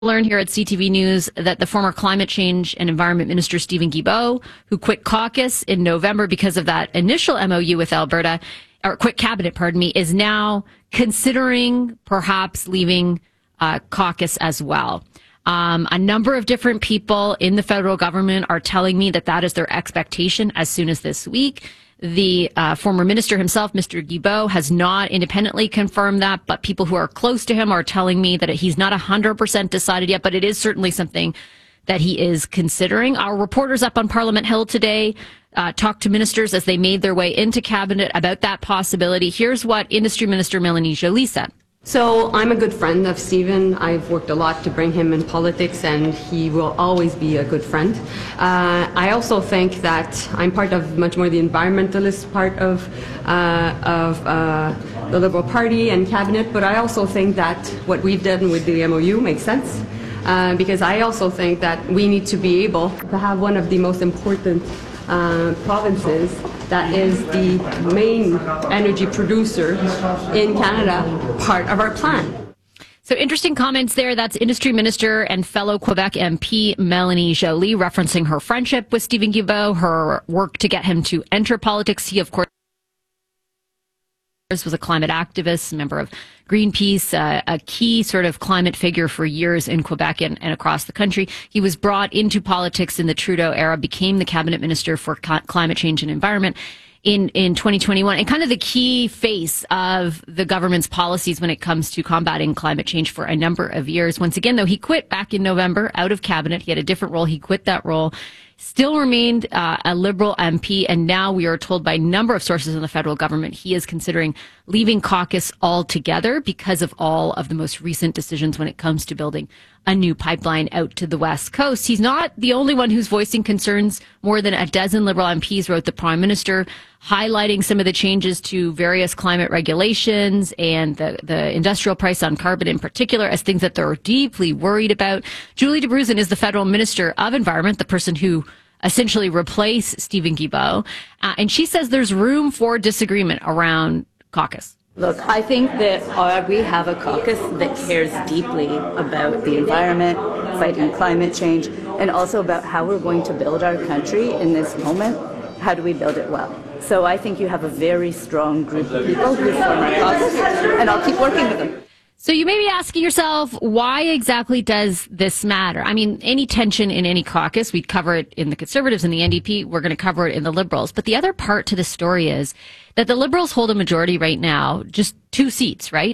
Learned here at CTV News that the former Climate Change and Environment Minister Steven Guilbeault, who quit caucus in November because of that initial MOU with Alberta, or quit cabinet, pardon me, is now considering perhaps leaving caucus as well. A number of different people in the federal government are telling me that that is their expectation as soon as this week. The former minister himself, Mr. Guilbeault, has not independently confirmed that, but people who are close to him are telling me that he's not 100% decided yet, but it is certainly something that he is considering. Our reporters up on Parliament Hill today talked to ministers as they made their way into cabinet about that possibility. Here's what Industry Minister Mélanie Joly said. So I'm a good friend of Steven. I've worked a lot to bring him in politics, and he will always be a good friend. I also think that I'm part of much more the environmentalist part of the Liberal Party and cabinet, but I also think that what we've done with the MOU makes sense, because I also think that we need to be able to have one of the most important provinces that is the main energy producer in Canada, part of our plan. So interesting comments there. That's Industry Minister and fellow Quebec MP Mélanie Joly referencing her friendship with Steven Guilbeault, her work to get him to enter politics. He, of course, was a climate activist, member of Greenpeace, a key sort of climate figure for years in Quebec and across the country. He was brought into politics in the Trudeau era, became the cabinet minister for climate change and environment in 2021, and kind of the key face of the government's policies when it comes to combating climate change for a number of years. Once again, though, he quit back in November out of cabinet. He had a different role. He quit that role. Still remained a Liberal MP, and now we are told by a number of sources in the federal government he is considering leaving caucus altogether because of all of the most recent decisions when it comes to building a new pipeline out to the West Coast. He's not the only one who's voicing concerns. More than a dozen Liberal MPs wrote the Prime Minister, highlighting some of the changes to various climate regulations and the industrial price on carbon in particular as things that they're deeply worried about. Julie Debruzen is the Federal Minister of Environment, the person who essentially replaced Steven Guilbeault, and she says there's room for disagreement around caucus. Look, I think that we have a caucus that cares deeply about the environment, fighting climate change, and also about how we're going to build our country in this moment. How do we build it well? So I think you have a very strong group of people who form our caucus, and I'll keep working with them. So you may be asking yourself, why exactly does this matter? I mean, any tension in any caucus, we'd cover it in the Conservatives and the NDP, we're going to cover it in the Liberals. But the other part to the story is that the Liberals hold a majority right now, just 2 seats, right?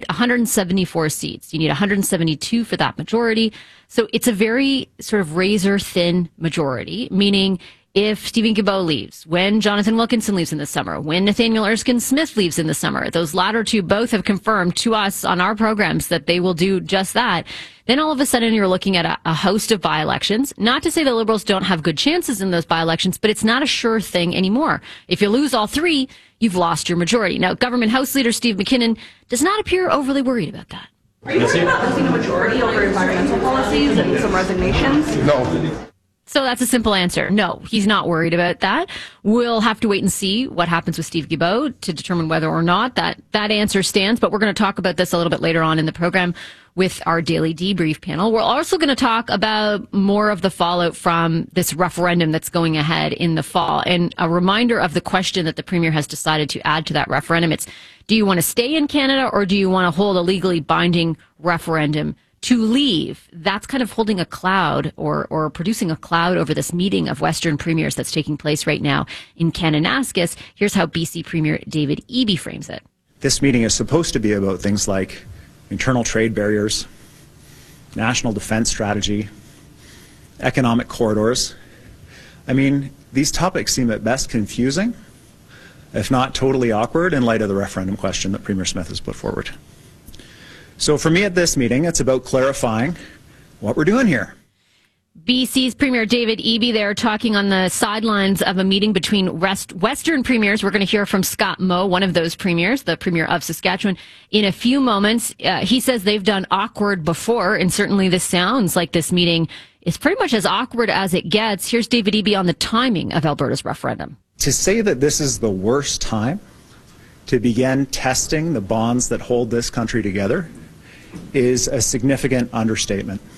174 seats. You need 172 for that majority. So it's a very sort of razor-thin majority, meaning if Steven Guilbeault leaves, when Jonathan Wilkinson leaves in the summer, when Nathaniel Erskine-Smith leaves in the summer, those latter two both have confirmed to us on our programs that they will do just that. Then all of a sudden you're looking at a host of by-elections. Not to say the Liberals don't have good chances in those by-elections, but it's not a sure thing anymore. If you lose all 3, you've lost your majority. Now, Government House Leader Steve McKinnon does not appear overly worried about that. Are you worried about losing a majority over environmental policies and some resignations? No. So that's a simple answer. No, he's not worried about that. We'll have to wait and see what happens with Steve Guilbeault to determine whether or not that answer stands. But we're going to talk about this a little bit later on in the program with our daily debrief panel. We're also going to talk about more of the fallout from this referendum that's going ahead in the fall. And a reminder of the question that the Premier has decided to add to that referendum. It's, do you want to stay in Canada or do you want to hold a legally binding referendum to leave? That's kind of holding a cloud or producing a cloud over this meeting of Western premiers that's taking place right now in Kananaskis. Here's how BC Premier David Eby frames it. This meeting is supposed to be about things like internal trade barriers, national defense strategy, economic corridors. I mean, these topics seem at best confusing, if not totally awkward, in light of the referendum question that Premier Smith has put forward. So for me at this meeting, it's about clarifying what we're doing here. BC's Premier David Eby there talking on the sidelines of a meeting between Western premiers. We're going to hear from Scott Moe, one of those premiers, the Premier of Saskatchewan, in a few moments. He says they've done awkward before, and certainly this sounds like this meeting is pretty much as awkward as it gets. Here's David Eby on the timing of Alberta's referendum. To say that this is the worst time to begin testing the bonds that hold this country together is a significant understatement.